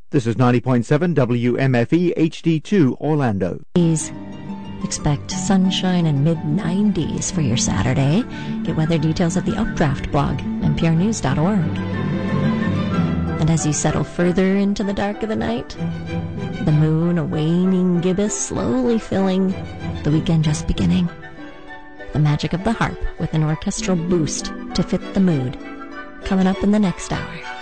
This is 90.7 WMFE HD2 Orlando. Please expect sunshine and mid-90s for your Saturday. Get weather details at the Updraft blog, nprnews.org. And as you settle further into the dark of the night, the moon a waning gibbous, slowly filling, the weekend just beginning. The magic of the harp with an orchestral boost to fit the mood. Coming up in the next hour.